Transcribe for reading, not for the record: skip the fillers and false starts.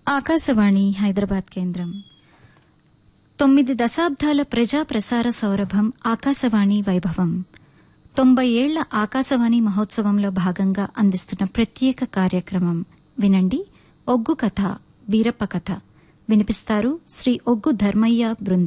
ఆకాశవాణి హైదరాబాద్ కేంద్రం 9 దశాబ్దాల ప్రజా ప్రసార సౌరభం ఆకాశవాణి వైభవం 90 ఏళ్ల ఆకాశవాణి మహోత్సవంలో భాగంగా అందిస్తున్న ప్రత్యేక కార్యక్రమం వినండి. ఒగ్గు కథ, వీరప్ప కథ వినిపిస్తారు శ్రీ ఒగ్గు ధర్మయ్య బృందం.